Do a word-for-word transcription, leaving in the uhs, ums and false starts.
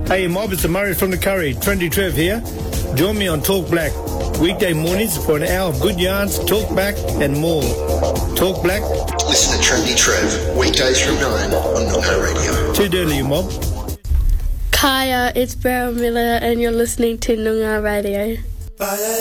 Hey Mob, it's the Murray from the Curry. Trendy Trev here. Join me on Talk Black. Weekday mornings for an hour of good yarns, talk back and more. Talk Black. Listen to Trendy Trev, weekdays from nine on Noongar Radio. Too dirty, you mob. Kaya, it's Beryl Miller and you're listening to Noongar Radio.